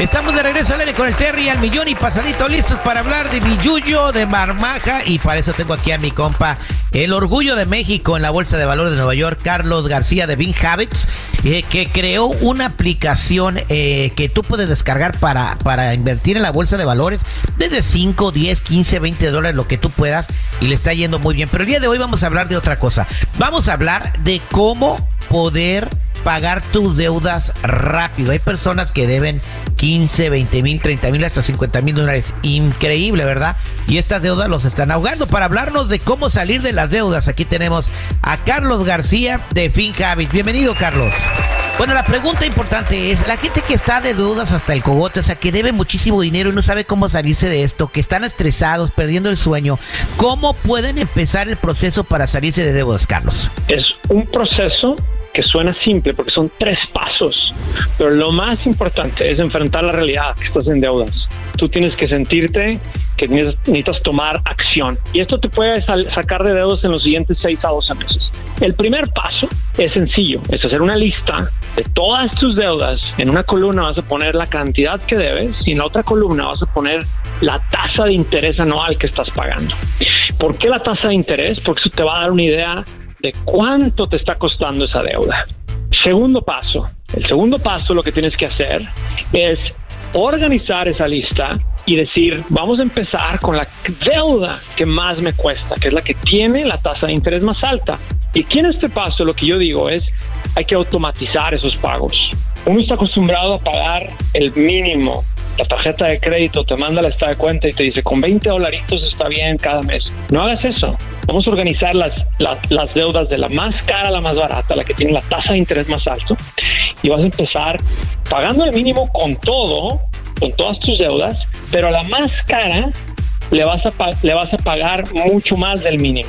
Estamos de regreso al aire con el Terry al millón y pasadito, listos para hablar de billullo, de marmaja, y para eso tengo aquí a mi compa, el orgullo de México en la Bolsa de Valores de Nueva York, Carlos García de FinHabits, que creó una aplicación que tú puedes descargar para invertir en la Bolsa de Valores desde 5, 10, 15, 20 dólares, lo que tú puedas, y le está yendo muy bien. Pero el día de hoy vamos a hablar de otra cosa. Vamos a hablar de cómo poder pagar tus deudas rápido. Hay personas que deben 15, 20 mil, 30 mil, hasta 50 mil dólares. Increíble, ¿verdad? Y estas deudas los están ahogando. Para hablarnos de cómo salir de las deudas, aquí tenemos a Carlos García de FinHabits. Bienvenido, Carlos. Bueno, la pregunta importante es, la gente que está de deudas hasta el cogote, o sea, que debe muchísimo dinero y no sabe cómo salirse de esto, que están estresados, perdiendo el sueño, ¿cómo pueden empezar el proceso para salirse de deudas, Carlos? Es un proceso que suena simple porque son 3 pasos, pero lo más importante es enfrentar la realidad que estás en deudas. Tú tienes que sentirte que necesitas tomar acción, y esto te puede sacar de deudas en los siguientes 6 a 12 meses. El primer paso es sencillo, es hacer una lista de todas tus deudas. En una columna vas a poner la cantidad que debes y en la otra columna vas a poner la tasa de interés anual que estás pagando. ¿Por qué la tasa de interés? Porque eso te va a dar una idea de cuánto te está costando esa deuda. Segundo paso. El segundo paso, lo que tienes que hacer es organizar esa lista y decir, vamos a empezar con la deuda que más me cuesta, que es la que tiene la tasa de interés más alta. Y aquí en este paso lo que yo digo es, hay que automatizar esos pagos. Uno está acostumbrado a pagar el mínimo. La tarjeta de crédito te manda la estado de cuenta y te dice, con 20 dolaritos está bien cada mes. No hagas eso. Vamos a organizar las deudas de la más cara a la más barata, la que tiene la tasa de interés más alto, y vas a empezar pagando el mínimo con todo, con todas tus deudas, pero a la más cara le vas a pagar mucho más del mínimo.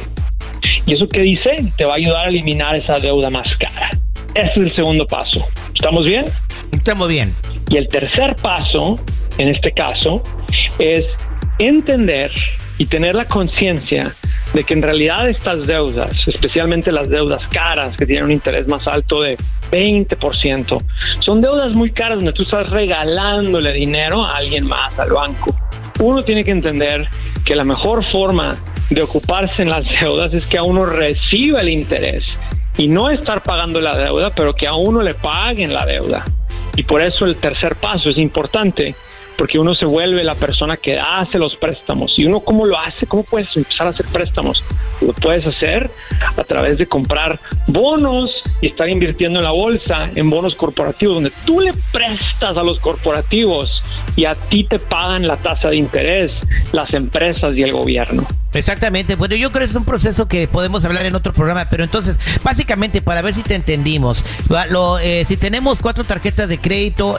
¿Y eso qué dice? Te va a ayudar a eliminar esa deuda más cara. Ese es el segundo paso. ¿Estamos bien? Estamos bien. Y el tercer paso, en este caso, es entender y tener la conciencia de que en realidad estas deudas, especialmente las deudas caras que tienen un interés más alto de 20%, son deudas muy caras donde tú estás regalándole dinero a alguien más, al banco. Uno tiene que entender que la mejor forma de ocuparse en las deudas es que a uno reciba el interés y no estar pagando la deuda, pero que a uno le paguen la deuda. Y por eso el tercer paso es importante, porque uno se vuelve la persona que hace los préstamos. ¿Y uno cómo lo hace? ¿Cómo puedes empezar a hacer préstamos? Lo puedes hacer a través de comprar bonos y estar invirtiendo en la bolsa, en bonos corporativos, donde tú le prestas a los corporativos y a ti te pagan la tasa de interés, las empresas y el gobierno. Exactamente, bueno, yo creo que es un proceso que podemos hablar en otro programa, pero entonces, básicamente, para ver si te entendimos, si tenemos 4 tarjetas de crédito,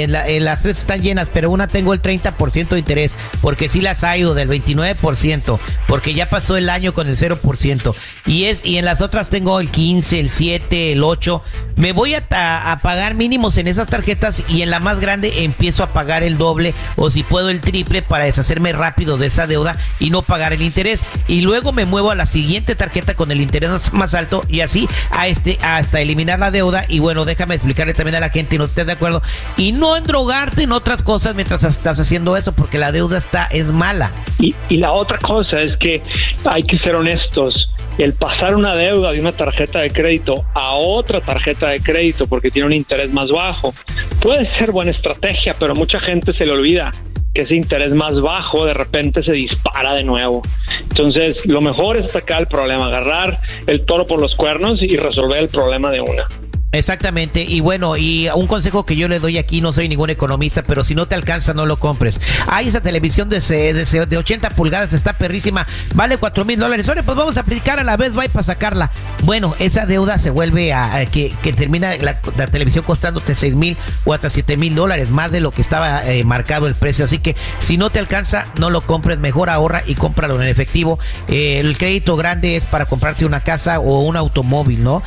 las 3 están llenas, pero una tengo el 30% de interés, porque sí las hay, o del 29%, porque ya pasó el año con el 0%, y en las otras tengo el 15, el 7, el 8, me voy a pagar mínimos en esas tarjetas, y en la más grande empiezo a pagar el doble, o si puedo el triple, para deshacerme rápido de esa deuda y no pagar el interés. Y luego me muevo a la siguiente tarjeta con el interés más alto, y así hasta eliminar la deuda. Y bueno, déjame explicarle también a la gente, y no estés de acuerdo, y no endrogarte en otras cosas mientras estás haciendo eso, porque la deuda es mala. Y la otra cosa es que hay que ser honestos. El pasar una deuda de una tarjeta de crédito a otra tarjeta de crédito porque tiene un interés más bajo puede ser buena estrategia, pero mucha gente se le olvida que ese interés más bajo de repente se dispara de nuevo. Entonces, lo mejor es atacar el problema, agarrar el toro por los cuernos y resolver el problema de una. Exactamente, y bueno, y un consejo que yo le doy aquí, no soy ningún economista, pero si no te alcanza, no lo compres. Hay esa televisión de 80 pulgadas, está perrísima, vale $4,000. Oye, pues vamos a aplicar a la Best Buy para sacarla. Bueno, esa deuda se vuelve que termina la televisión costándote $6,000 o hasta $7,000, más de lo que estaba marcado el precio. Así que si no te alcanza, no lo compres, mejor ahorra y cómpralo en efectivo. El crédito grande es para comprarte una casa o un automóvil, ¿no?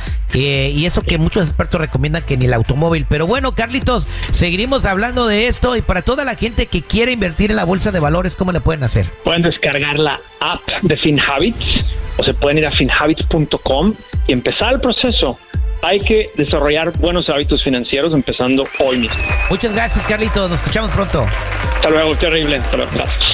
Y eso que muchos expertos recomiendan, que ni el automóvil. Pero bueno, Carlitos, seguiremos hablando de esto, y para toda la gente que quiere invertir en la bolsa de valores, ¿cómo le pueden hacer? Pueden descargar la app de FinHabits, o se pueden ir a finhabits.com y empezar el proceso hay que desarrollar buenos hábitos financieros empezando hoy mismo. Muchas gracias, Carlito. Nos escuchamos pronto. Hasta luego, terrible. Hasta luego. Gracias.